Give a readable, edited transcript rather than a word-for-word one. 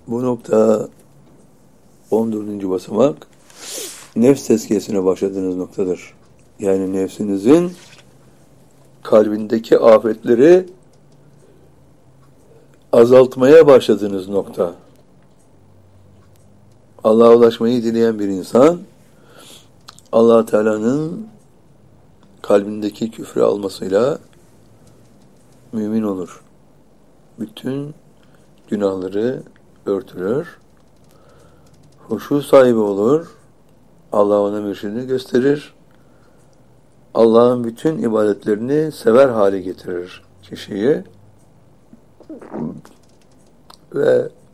Bu nokta 14. basamak nefs tezkiyesine başladığınız noktadır. Yani nefsinizin kalbindeki afetleri azaltmaya başladığınız nokta. Allah'a ulaşmayı dileyen bir insan Allah Teala'nın kalbindeki küfrü almasıyla mümin olur. Bütün günahları örtülür. Huşu sahibi olur. Allah ona mürşidini gösterir. Allah'ın bütün ibadetlerini sever hale getirir kişiyi. Ve